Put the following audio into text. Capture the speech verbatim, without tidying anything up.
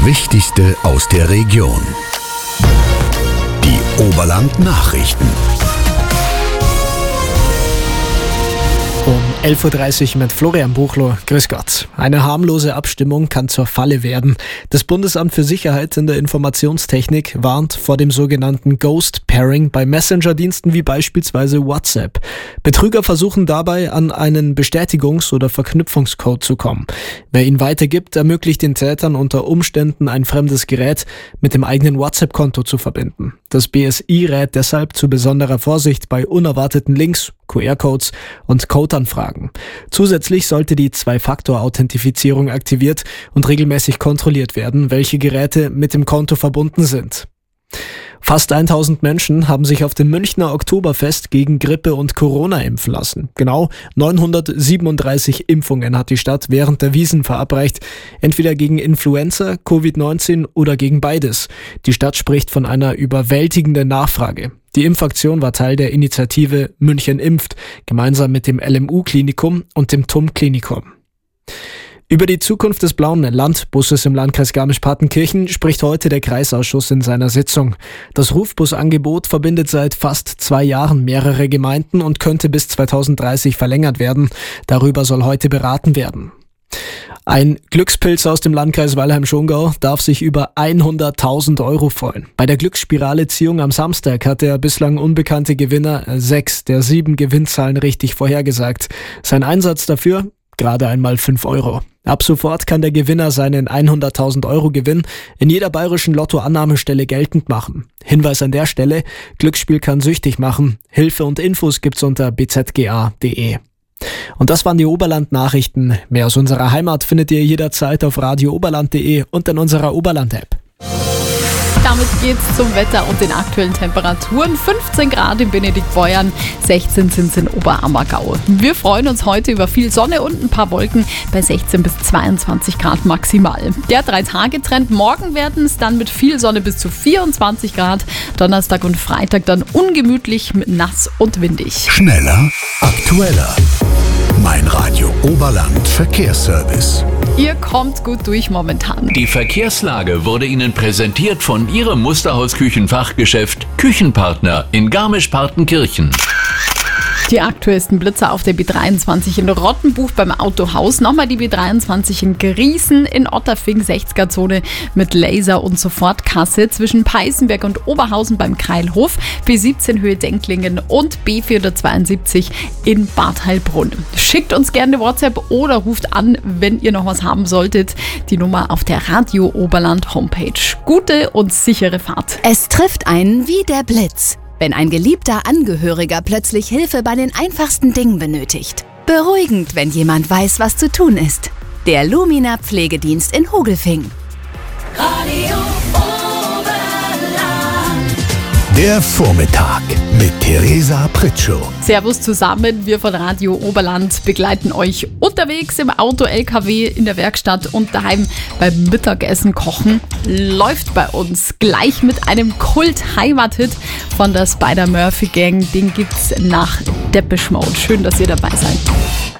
Wichtigste aus der Region. Die Oberland-Nachrichten. Um elf Uhr dreißig mit Florian Buchlo. Grüß Gott. Eine harmlose Abstimmung kann zur Falle werden. Das Bundesamt für Sicherheit in der Informationstechnik warnt vor dem sogenannten Ghost Pairing bei Messenger-Diensten wie beispielsweise WhatsApp. Betrüger versuchen dabei, an einen Bestätigungs- oder Verknüpfungscode zu kommen. Wer ihn weitergibt, ermöglicht den Tätern unter Umständen ein fremdes Gerät mit dem eigenen WhatsApp-Konto zu verbinden. Das B S I rät deshalb zu besonderer Vorsicht bei unerwarteten Links, Q R-Codes und Codeanfragen. Zusätzlich sollte die Zwei-Faktor-Authentifizierung aktiviert und regelmäßig kontrolliert werden, welche Geräte mit dem Konto verbunden sind. Fast tausend Menschen haben sich auf dem Münchner Oktoberfest gegen Grippe und Corona impfen lassen. Genau neunhundertsiebenunddreißig Impfungen hat die Stadt während der Wiesn verabreicht. Entweder gegen Influenza, Covid neunzehn oder gegen beides. Die Stadt spricht von einer überwältigenden Nachfrage. Die Impfaktion war Teil der Initiative München impft, gemeinsam mit dem L M U-Klinikum und dem T U M-Klinikum. Über die Zukunft des blauen Landbusses im Landkreis Garmisch-Partenkirchen spricht heute der Kreisausschuss in seiner Sitzung. Das Rufbusangebot verbindet seit fast zwei Jahren mehrere Gemeinden und könnte bis zweitausenddreißig verlängert werden. Darüber soll heute beraten werden. Ein Glückspilz aus dem Landkreis Weilheim-Schongau darf sich über hunderttausend Euro freuen. Bei der Glücksspirale-Ziehung am Samstag hat der bislang unbekannte Gewinner sechs der sieben Gewinnzahlen richtig vorhergesagt. Sein Einsatz dafür? Gerade einmal fünf Euro. Ab sofort kann der Gewinner seinen hunderttausend Euro Gewinn in jeder bayerischen Lottoannahmestelle geltend machen. Hinweis an der Stelle, Glücksspiel kann süchtig machen. Hilfe und Infos gibt's unter b z g a punkt d e. Und das waren die Oberland-Nachrichten. Mehr aus unserer Heimat findet ihr jederzeit auf radio oberland punkt d e und in unserer Oberland-App. Damit geht's zum Wetter und den aktuellen Temperaturen. fünfzehn Grad in Benediktbeuern, sechzehn sind in Oberammergau. Wir freuen uns heute über viel Sonne und ein paar Wolken bei sechzehn bis zweiundzwanzig Grad maximal. Der Drei-Tage-Trend, morgen werden es dann mit viel Sonne bis zu vierundzwanzig Grad. Donnerstag und Freitag dann ungemütlich mit nass und windig. Schneller, aktueller. Mein Radio Oberland Verkehrsservice. Ihr kommt gut durch momentan. Die Verkehrslage wurde Ihnen präsentiert von Ihrem Musterhaus-Küchenfachgeschäft Küchenpartner in Garmisch-Partenkirchen. Die aktuellsten Blitzer auf der B dreiundzwanzig in Rottenbuch beim Autohaus. Nochmal die B dreiundzwanzig in Griesen, in Otterfing, sechziger-Zone mit Laser- und Sofortkasse zwischen Peißenberg und Oberhausen beim Kreilhof, B siebzehn Höhe Denklingen und B vierhundertzweiundsiebzig in Bad Heilbrunn. Schickt uns gerne WhatsApp oder ruft an, wenn ihr noch was haben solltet. Die Nummer auf der Radio Oberland Homepage. Gute und sichere Fahrt. Es trifft einen wie der Blitz, wenn ein geliebter Angehöriger plötzlich Hilfe bei den einfachsten Dingen benötigt. Beruhigend, wenn jemand weiß, was zu tun ist. Der Lumina Pflegedienst in Hogelfing. Radio Oberland. Der Vormittag mit Theresa Pritschow. Servus zusammen, wir von Radio Oberland begleiten euch unterwegs im Auto, L K W, in der Werkstatt und daheim beim Mittagessen kochen. Läuft bei uns gleich mit einem Kult-Heimat-Hit von der Spider-Murphy Gang. Den gibt's nach Depeche Mode. Schön, dass ihr dabei seid.